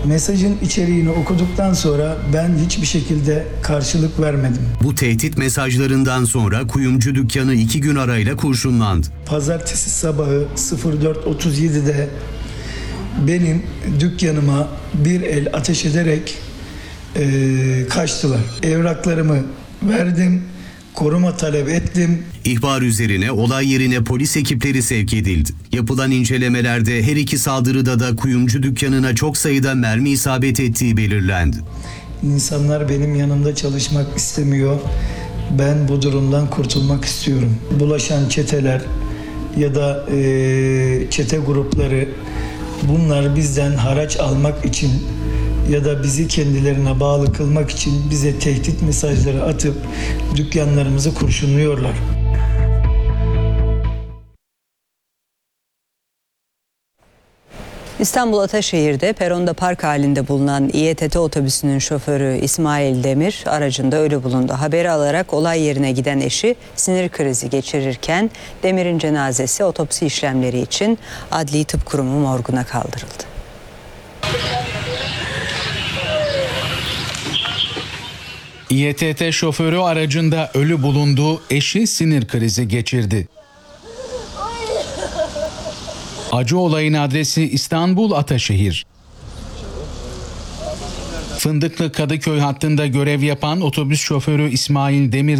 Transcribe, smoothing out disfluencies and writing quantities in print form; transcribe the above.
Mesajın içeriğini okuduktan sonra ben hiçbir şekilde karşılık vermedim. Bu tehdit mesajlarından sonra kuyumcu dükkanı 2 gün arayla kurşunlandı. Pazartesi sabahı 04.37'de benim dükkanıma bir el ateş ederek kaçtılar. Evraklarımı verdim, koruma talep ettim. İhbar üzerine olay yerine polis ekipleri sevk edildi. Yapılan incelemelerde her iki saldırıda da kuyumcu dükkanına çok sayıda mermi isabet ettiği belirlendi. İnsanlar benim yanımda çalışmak istemiyor. Ben bu durumdan kurtulmak istiyorum. Bulaşan çeteler ya da çete grupları, bunlar bizden haraç almak için ya da bizi kendilerine bağlı kılmak için bize tehdit mesajları atıp dükkanlarımızı kurşunluyorlar. İstanbul Ataşehir'de peronda park halinde bulunan İETT otobüsünün şoförü İsmail Demir aracında ölü bulundu. Haberi alarak olay yerine giden eşi sinir krizi geçirirken Demir'in cenazesi otopsi işlemleri için Adli Tıp Kurumu morguna kaldırıldı. İETT şoförü aracında ölü bulundu, eşi sinir krizi geçirdi. Acı olayın adresi İstanbul Ataşehir. Fındıklı Kadıköy hattında görev yapan otobüs şoförü İsmail Demir